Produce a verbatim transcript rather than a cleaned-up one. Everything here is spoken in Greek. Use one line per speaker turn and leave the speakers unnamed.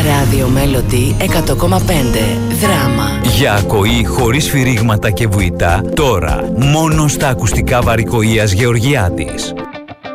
Ράδιο Μέλοντι εκατό κόμμα πέντε. Δράμα.
Για ακοή χωρίς σφυρίγματα και βουητά, τώρα μόνο στα ακουστικά Βαρικοΐας Γεωργιάδης.